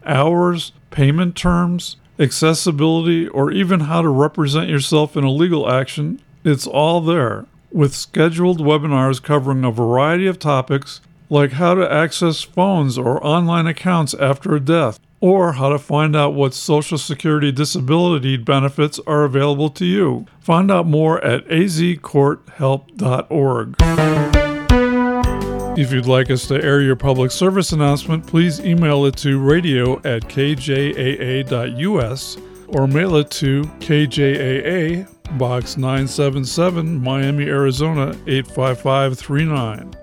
hours, payment terms, accessibility, or even how to represent yourself in a legal action, it's all there, with scheduled webinars covering a variety of topics like how to access phones or online accounts after a death, or how to find out what Social Security disability benefits are available to you. Find out more at azcourthelp.org. If you'd like us to air your public service announcement, please email it to radio@kjaa.us or mail it to KJAA, Box 977, Miami, Arizona 85539.